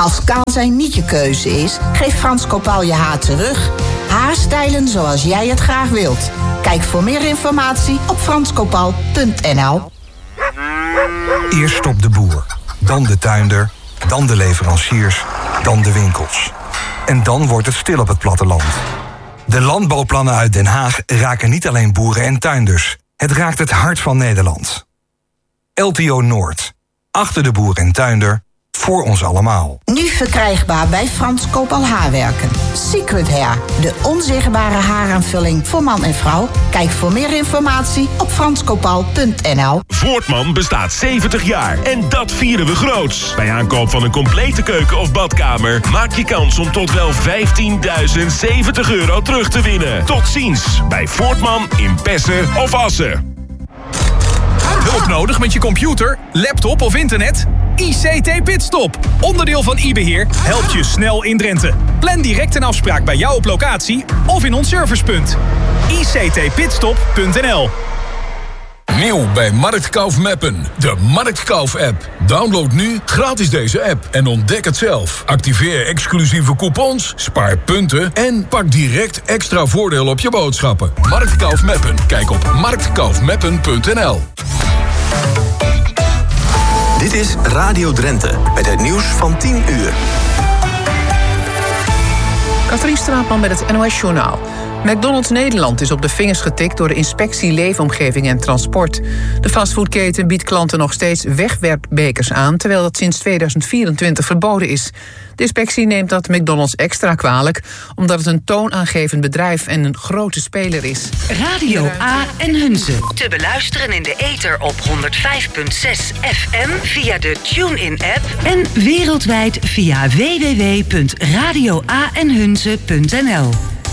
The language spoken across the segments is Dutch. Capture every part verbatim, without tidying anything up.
Als kaal zijn niet je keuze is, geeft Frans Kopal je haar terug. Haarstijlen zoals jij het graag wilt. Kijk voor meer informatie op frans kopal punt n l. Eerst stopt de boer, dan de tuinder, dan de leveranciers, dan de winkels. En dan wordt het stil op het platteland. De landbouwplannen uit Den Haag raken niet alleen boeren en tuinders. Het raakt het hart van Nederland. L T O Noord. Achter de boer en tuinder. Voor ons allemaal. Nu verkrijgbaar bij Frans Kopal Haarwerken. Secret Hair, de onzichtbare haaraanvulling voor man en vrouw. Kijk voor meer informatie op frans kopal punt n l. Voortman bestaat zeventig jaar en dat vieren we groots. Bij aankoop van een complete keuken of badkamer maak je kans om tot wel vijftienduizend zeventig euro terug te winnen. Tot ziens bij Voortman in Pessen of Assen. Hulp nodig met je computer, laptop of internet? I C T Pitstop, onderdeel van iBeheer, helpt je snel in Drenthe. Plan direct een afspraak bij jou op locatie of in ons servicepunt. I C T pitstop punt n l. Nieuw bij Marktkauf Meppen, de Marktkauf-app. Download nu gratis deze app en ontdek het zelf. Activeer exclusieve coupons, spaar punten en pak direct extra voordeel op je boodschappen. Marktkauf Meppen. Kijk op marktkaufmeppen punt n l. Dit is Radio Drenthe met het nieuws van tien uur. Katrien Straatman met het N O S-journaal. McDonald's Nederland is op de vingers getikt door de inspectie Leefomgeving en Transport. De fastfoodketen biedt klanten nog steeds wegwerpbekers aan, terwijl dat sinds tweeduizend vierentwintig verboden is. De inspectie neemt dat McDonald's extra kwalijk, omdat het een toonaangevend bedrijf en een grote speler is. Radio A en Hunze. Te beluisteren in de ether op honderd vijf komma zes F M via de TuneIn-app en wereldwijd via w w w punt radio a en hunze punt n l.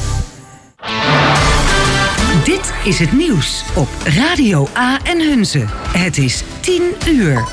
Dit is het nieuws op Radio A en Hunze. Het is tien uur.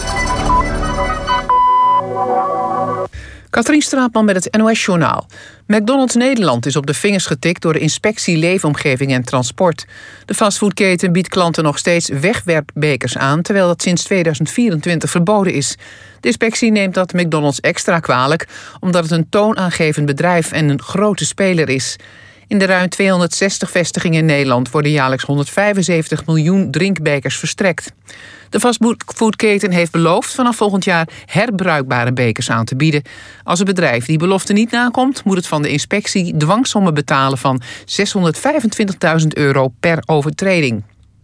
Katrien Straatman met het N O S-journaal. McDonald's Nederland is op de vingers getikt door de inspectie Leefomgeving en Transport. De fastfoodketen biedt klanten nog steeds wegwerpbekers aan, terwijl dat sinds tweeduizend vierentwintig verboden is. De inspectie neemt dat McDonald's extra kwalijk, omdat het een toonaangevend bedrijf en een grote speler is. In de ruim tweehonderdzestig vestigingen in Nederland worden jaarlijks honderdvijfenzeventig miljoen drinkbekers verstrekt. De fastfoodketen heeft beloofd vanaf volgend jaar herbruikbare bekers aan te bieden. Als een bedrijf die belofte niet nakomt, moet het van de inspectie dwangsommen betalen van zeshonderdvijfentwintigduizend euro per overtreding.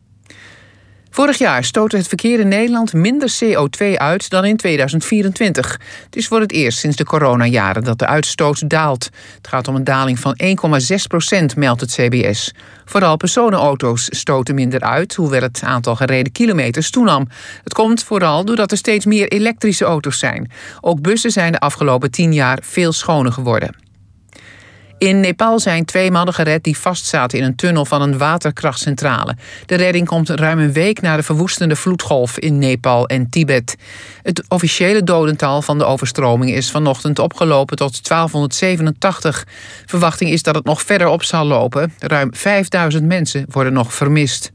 Vorig jaar stootte het verkeer in Nederland minder C O twee uit dan in tweeduizend vierentwintig. Het is voor het eerst sinds de coronajaren dat de uitstoot daalt. Het gaat om een daling van één komma zes procent, meldt het C B S. Vooral personenauto's stoten minder uit, hoewel het aantal gereden kilometers toenam. Het komt vooral doordat er steeds meer elektrische auto's zijn. Ook bussen zijn de afgelopen tien jaar veel schoner geworden. In Nepal zijn twee mannen gered die vastzaten in een tunnel van een waterkrachtcentrale. De redding komt ruim een week na de verwoestende vloedgolf in Nepal en Tibet. Het officiële dodental van de overstroming is vanochtend opgelopen tot twaalfhonderdzevenentachtig. Verwachting is dat het nog verder op zal lopen. Ruim vijfduizend mensen worden nog vermist.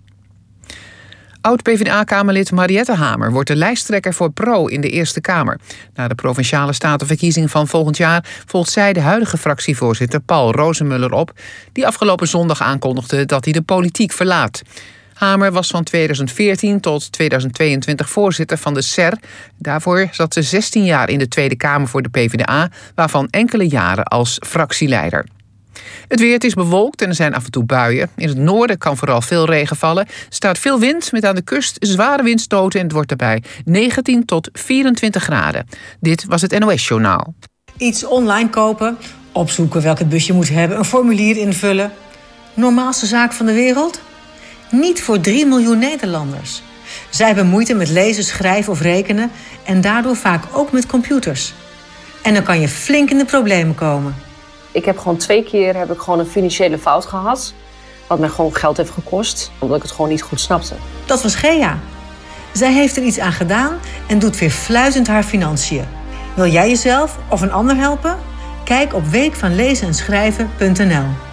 Oud-P v d A-kamerlid Mariette Hamer wordt de lijsttrekker voor Pro in de Eerste Kamer. Na de Provinciale Statenverkiezing van volgend jaar volgt zij de huidige fractievoorzitter Paul Rozemuller op, die afgelopen zondag aankondigde dat hij de politiek verlaat. Hamer was van tweeduizend veertien tot tweeduizend tweeëntwintig voorzitter van de S E R. Daarvoor zat ze zestien jaar in de Tweede Kamer voor de P v d A, waarvan enkele jaren als fractieleider. Het weer, het is bewolkt en er zijn af en toe buien. In het noorden kan vooral veel regen vallen. Er staat veel wind met aan de kust zware windstoten en het wordt daarbij negentien tot vierentwintig graden. Dit was het N O S-journaal. Iets online kopen, opzoeken welke bus je moet hebben, een formulier invullen. Normaalste zaak van de wereld? Niet voor drie miljoen Nederlanders. Zij hebben moeite met lezen, schrijven of rekenen en daardoor vaak ook met computers. En dan kan je flink in de problemen komen. Ik heb gewoon twee keer heb ik gewoon een financiële fout gehad. Wat mij gewoon geld heeft gekost, omdat ik het gewoon niet goed snapte. Dat was Gea. Zij heeft er iets aan gedaan en doet weer fluitend haar financiën. Wil jij jezelf of een ander helpen? Kijk op week van lezen en schrijven punt n l.